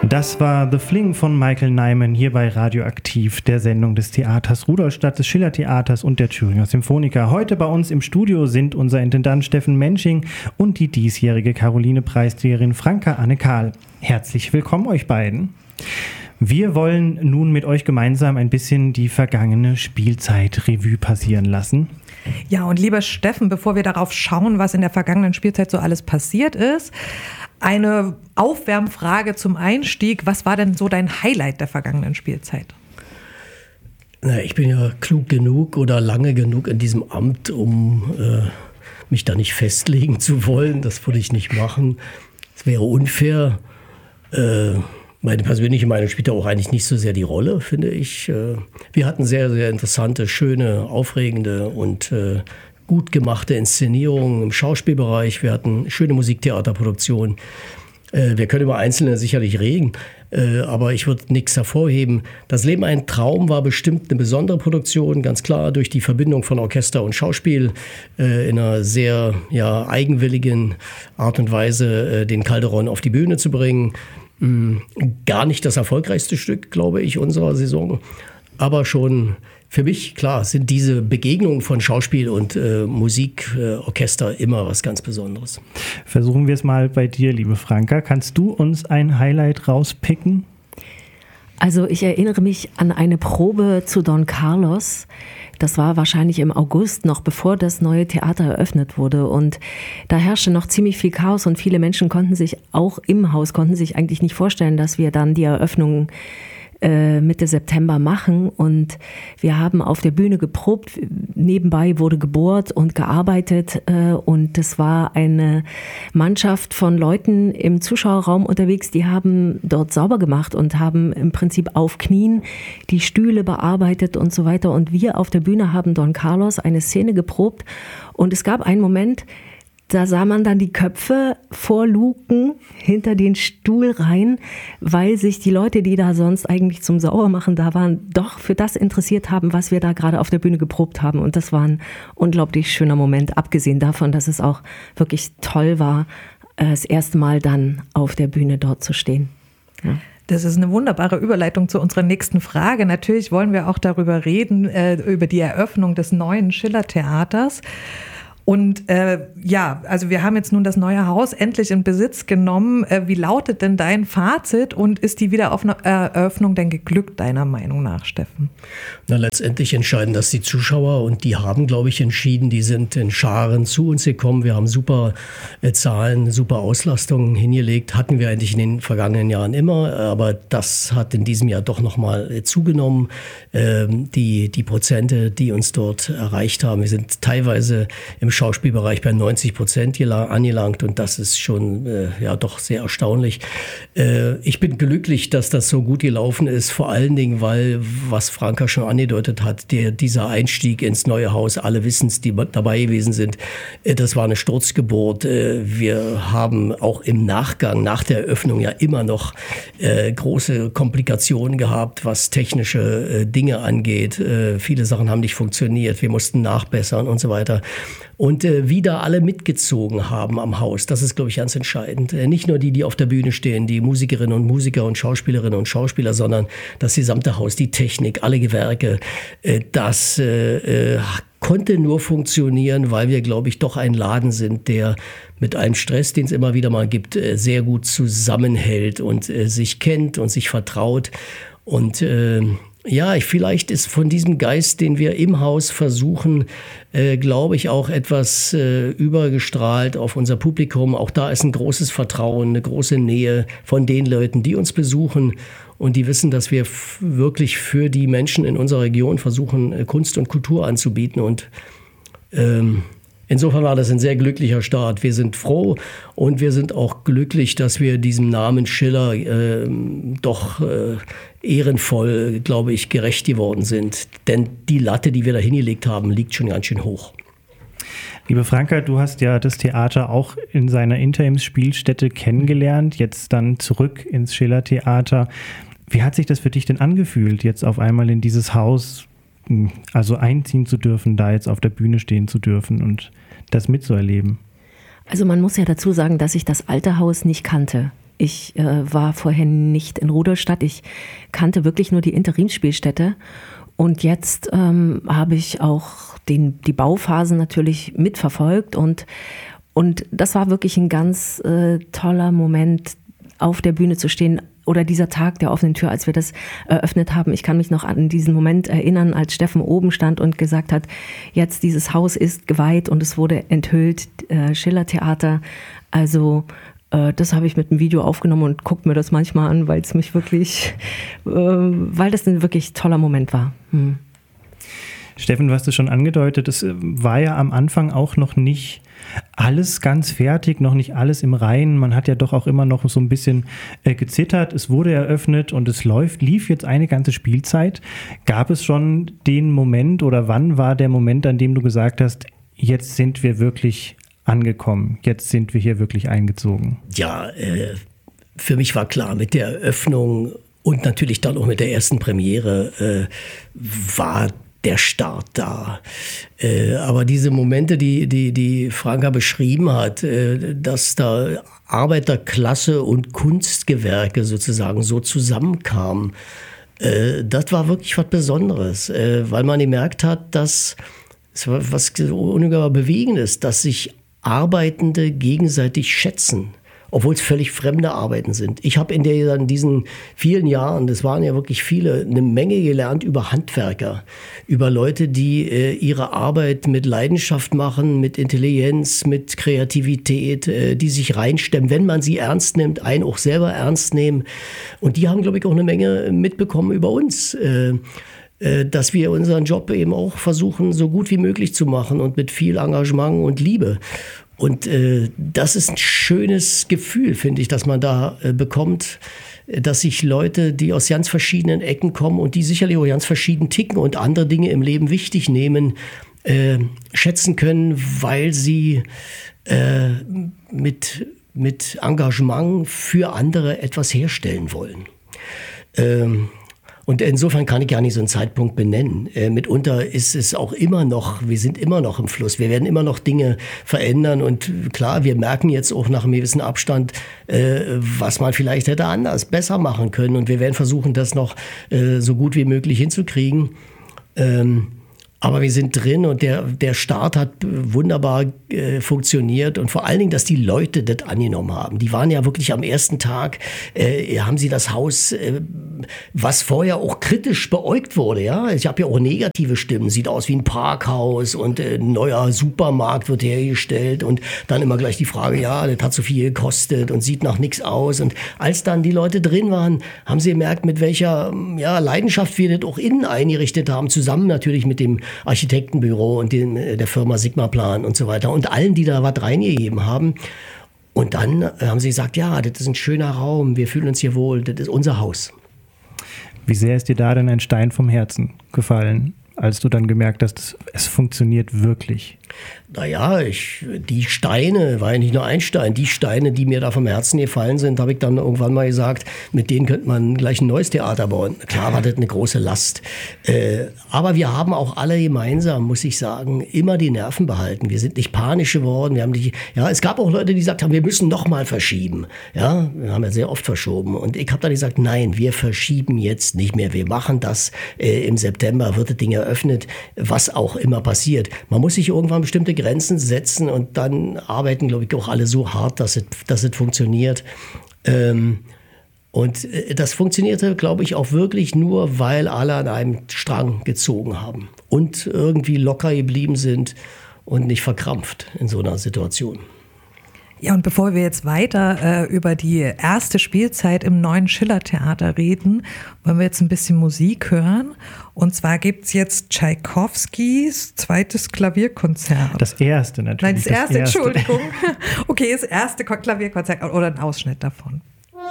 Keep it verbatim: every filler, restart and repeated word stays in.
Das war The Fling von Michael Nyman hier bei Radioaktiv, der Sendung des Theaters Rudolstadt, des Schillertheaters und der Thüringer Symphoniker. Heute bei uns im Studio sind unser Intendant Steffen Mensching und die diesjährige Caroline-Preisträgerin Franka Anne Kahl. Herzlich willkommen euch beiden. Wir wollen nun mit euch gemeinsam ein bisschen die vergangene Spielzeit Revue passieren lassen. Ja, und lieber Steffen, bevor wir darauf schauen, was in der vergangenen Spielzeit so alles passiert ist, eine Aufwärmfrage zum Einstieg. Was war denn so dein Highlight der vergangenen Spielzeit? Na, ich bin ja klug genug oder lange genug in diesem Amt, um äh, mich da nicht festlegen zu wollen. Das würde ich nicht machen. Es wäre unfair. Äh, meine persönliche Meinung spielt da auch eigentlich nicht so sehr die Rolle, finde ich. Äh, wir hatten sehr, sehr interessante, schöne, aufregende und äh, gut gemachte Inszenierungen im Schauspielbereich. Wir hatten schöne Musiktheaterproduktionen. Äh, wir können über Einzelne sicherlich reden, äh, aber ich würde nichts hervorheben. Das Leben ein Traum war bestimmt eine besondere Produktion, ganz klar durch die Verbindung von Orchester und Schauspiel äh, in einer sehr ja, eigenwilligen Art und Weise, äh, den Calderon auf die Bühne zu bringen. Mhm. Gar nicht das erfolgreichste Stück, glaube ich, unserer Saison, aber schon für mich, klar, sind diese Begegnungen von Schauspiel und äh, Musikorchester äh, immer was ganz Besonderes. Versuchen wir es mal bei dir, liebe Franka. Kannst du uns ein Highlight rauspicken? Also ich erinnere mich an eine Probe zu Don Carlos. Das war wahrscheinlich im August, noch bevor das neue Theater eröffnet wurde. Und da herrschte noch ziemlich viel Chaos und viele Menschen konnten sich auch im Haus, konnten sich eigentlich nicht vorstellen, dass wir dann die Eröffnung Mitte September machen, und wir haben auf der Bühne geprobt, nebenbei wurde gebohrt und gearbeitet, und es war eine Mannschaft von Leuten im Zuschauerraum unterwegs, die haben dort sauber gemacht und haben im Prinzip auf Knien die Stühle bearbeitet und so weiter, und wir auf der Bühne haben Don Carlos eine Szene geprobt, und es gab einen Moment, da sah man dann die Köpfe vor Luken hinter den Stuhl rein, weil sich die Leute, die da sonst eigentlich zum Saubermachen da waren, doch für das interessiert haben, was wir da gerade auf der Bühne geprobt haben. Und das war ein unglaublich schöner Moment, abgesehen davon, dass es auch wirklich toll war, das erste Mal dann auf der Bühne dort zu stehen. Ja. Das ist eine wunderbare Überleitung zu unserer nächsten Frage. Natürlich wollen wir auch darüber reden, äh, über die Eröffnung des neuen Schillertheaters. Und äh, ja, also wir haben jetzt nun das neue Haus endlich in Besitz genommen. Äh, wie lautet denn dein Fazit und ist die Wiedereröffnung denn geglückt, deiner Meinung nach, Steffen? Na, letztendlich entscheiden das die Zuschauer, und die haben, glaube ich, entschieden. Die sind in Scharen zu uns gekommen. Wir haben super äh, Zahlen, super Auslastungen hingelegt. Hatten wir eigentlich in den vergangenen Jahren immer, aber das hat in diesem Jahr doch nochmal äh, zugenommen. Ähm, die, die Prozente, die uns dort erreicht haben, wir sind teilweise im Schauspielbereich bei neunzig Prozent angelangt, und das ist schon äh, ja doch sehr erstaunlich. Äh, ich bin glücklich, dass das so gut gelaufen ist, vor allen Dingen, weil, was Franka schon angedeutet hat, der, dieser Einstieg ins neue Haus, alle wissen es, die dabei gewesen sind, äh, das war eine Sturzgeburt. Äh, wir haben auch im Nachgang, nach der Eröffnung ja immer noch äh, große Komplikationen gehabt, was technische äh, Dinge angeht. Äh, viele Sachen haben nicht funktioniert, wir mussten nachbessern und so weiter. Und äh, wieder alle mitgezogen haben am Haus. Das ist, glaube ich, ganz entscheidend. Äh, nicht nur die, die auf der Bühne stehen, die Musikerinnen und Musiker und Schauspielerinnen und Schauspieler, sondern das gesamte Haus, die Technik, alle Gewerke. Äh, das äh, äh, konnte nur funktionieren, weil wir, glaube ich, doch ein Laden sind, der mit einem Stress, den es immer wieder mal gibt, äh, sehr gut zusammenhält und äh, sich kennt und sich vertraut. Und äh, ja, ich, vielleicht ist von diesem Geist, den wir im Haus versuchen, äh, glaube ich, auch etwas äh, übergestrahlt auf unser Publikum. Auch da ist ein großes Vertrauen, eine große Nähe von den Leuten, die uns besuchen und die wissen, dass wir f- wirklich für die Menschen in unserer Region versuchen, äh, Kunst und Kultur anzubieten. Und ähm, insofern war das ein sehr glücklicher Start. Wir sind froh und wir sind auch glücklich, dass wir diesem Namen Schiller äh, doch äh, ehrenvoll, glaube ich, gerecht geworden sind. Denn die Latte, die wir da hingelegt haben, liegt schon ganz schön hoch. Liebe Franka, du hast ja das Theater auch in seiner Interimsspielstätte kennengelernt, jetzt dann zurück ins Schillertheater. Wie hat sich das für dich denn angefühlt, jetzt auf einmal in dieses Haus, also einziehen zu dürfen, da jetzt auf der Bühne stehen zu dürfen und das mitzuerleben? Also man muss ja dazu sagen, dass ich das alte Haus nicht kannte. Ich äh, war vorher nicht in Rudolstadt. Ich kannte wirklich nur die Interimsspielstätte. Und jetzt ähm, habe ich auch den, die Bauphasen natürlich mitverfolgt. Und, und das war wirklich ein ganz äh, toller Moment, auf der Bühne zu stehen. Oder dieser Tag der offenen Tür, als wir das eröffnet haben. Ich kann mich noch an diesen Moment erinnern, als Steffen oben stand und gesagt hat, jetzt dieses Haus ist geweiht und es wurde enthüllt, äh, Schillertheater. Also äh, das habe ich mit dem Video aufgenommen und gucke mir das manchmal an, weil es mich wirklich, äh, weil das ein wirklich toller Moment war. Hm. Steffen, du hast es schon angedeutet, es war ja am Anfang auch noch nicht alles ganz fertig, noch nicht alles im Reinen. Man hat ja doch auch immer noch so ein bisschen äh, gezittert. Es wurde eröffnet und es läuft, lief jetzt eine ganze Spielzeit. Gab es schon den Moment oder wann war der Moment, an dem du gesagt hast, jetzt sind wir wirklich angekommen, jetzt sind wir hier wirklich eingezogen? Ja, äh, für mich war klar, mit der Eröffnung und natürlich dann auch mit der ersten Premiere äh, war der Start da. Äh, aber diese Momente, die, die, die Franka beschrieben hat, äh, dass da Arbeiterklasse und Kunstgewerke sozusagen so zusammenkamen, äh, das war wirklich was Besonderes, äh, weil man gemerkt hat, dass es war was ungeheuer Bewegendes, dass sich Arbeitende gegenseitig schätzen, obwohl es völlig fremde Arbeiten sind. Ich habe in, der, in diesen vielen Jahren, das waren ja wirklich viele, eine Menge gelernt über Handwerker, über Leute, die äh, ihre Arbeit mit Leidenschaft machen, mit Intelligenz, mit Kreativität, äh, die sich reinstemmen, wenn man sie ernst nimmt, einen auch selber ernst nehmen. Und die haben, glaube ich, auch eine Menge mitbekommen über uns. Äh, dass wir unseren Job eben auch versuchen, so gut wie möglich zu machen und mit viel Engagement und Liebe. Und äh, das ist ein schönes Gefühl, finde ich, dass man da äh, bekommt, dass sich Leute, die aus ganz verschiedenen Ecken kommen und die sicherlich auch ganz verschieden ticken und andere Dinge im Leben wichtig nehmen, äh, schätzen können, weil sie äh, mit, mit Engagement für andere etwas herstellen wollen. Ähm, Und insofern kann ich gar nicht so einen Zeitpunkt benennen. Äh, mitunter ist es auch immer noch, wir sind immer noch im Fluss. Wir werden immer noch Dinge verändern. Und klar, wir merken jetzt auch nach einem gewissen Abstand, äh, was man vielleicht hätte anders, besser machen können. Und wir werden versuchen, das noch äh, so gut wie möglich hinzukriegen. Ähm, Aber wir sind drin und der, der Start hat wunderbar äh, funktioniert und vor allen Dingen, dass die Leute das angenommen haben. Die waren ja wirklich am ersten Tag, äh, haben sie das Haus, äh, was vorher auch kritisch beäugt wurde. Ja, ich habe ja auch negative Stimmen. Sieht aus wie ein Parkhaus und äh, ein neuer Supermarkt wird hergestellt und dann immer gleich die Frage, ja, das hat so viel gekostet und sieht nach nichts aus. Und als dann die Leute drin waren, haben sie gemerkt, mit welcher ja, Leidenschaft wir das auch innen eingerichtet haben, zusammen natürlich mit dem Architektenbüro und den, der Firma Sigmaplan und so weiter und allen, die da was reingegeben haben. Und dann haben sie gesagt, ja, das ist ein schöner Raum, wir fühlen uns hier wohl, das ist unser Haus. Wie sehr ist dir da denn ein Stein vom Herzen gefallen, als du dann gemerkt hast, es funktioniert wirklich? Naja, ich, die Steine, war ja nicht nur ein Stein, die Steine, die mir da vom Herzen gefallen sind, habe ich dann irgendwann mal gesagt, mit denen könnte man gleich ein neues Theater bauen. Klar war das eine große Last. Äh, aber wir haben auch alle gemeinsam, muss ich sagen, immer die Nerven behalten. Wir sind nicht panisch geworden. Wir haben die, ja, es gab auch Leute, die gesagt haben, wir müssen noch mal verschieben. Ja, wir haben ja sehr oft verschoben. Und ich habe dann gesagt, nein, wir verschieben jetzt nicht mehr. Wir machen das. Äh, im September wird das Ding eröffnet, was auch immer passiert. Man muss sich irgendwann bestimmte Grenzen setzen und dann arbeiten, glaube ich, auch alle so hart, dass es, dass es funktioniert. Ähm, und das funktionierte, glaube ich, auch wirklich nur, weil alle an einem Strang gezogen haben und irgendwie locker geblieben sind und nicht verkrampft in so einer Situation. Ja, und bevor wir jetzt weiter äh, über die erste Spielzeit im neuen Schillertheater reden, wollen wir jetzt ein bisschen Musik hören. Und zwar gibt es jetzt Tschaikowskis zweites Klavierkonzert. Das erste natürlich. Nein, das, das erste, erste, Entschuldigung. Okay, das erste Klavierkonzert oder ein Ausschnitt davon.